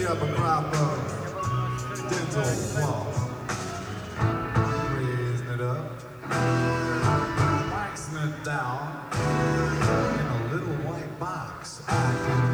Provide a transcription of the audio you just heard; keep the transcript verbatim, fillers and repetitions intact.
up a crop of dental floss, raising it up, waxing it down in a little white box. I can